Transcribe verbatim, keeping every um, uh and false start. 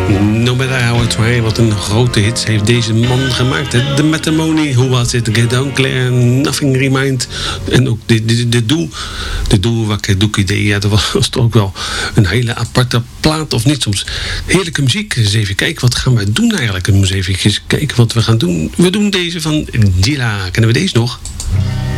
No Matter How I Try, wat een grote hit heeft deze man gemaakt. The Matrimony, Who Was It, Get Down Claire, Nothing Remind. En ook de, de, de Doe, de Doe Wakker Doek idee. Ja, dat was toch ook wel een hele aparte plaat, of niet soms. Heerlijke muziek. Dus even kijken, wat gaan wij doen eigenlijk? We moeten even kijken wat we gaan doen. We doen deze van Dilla. Kennen we deze nog?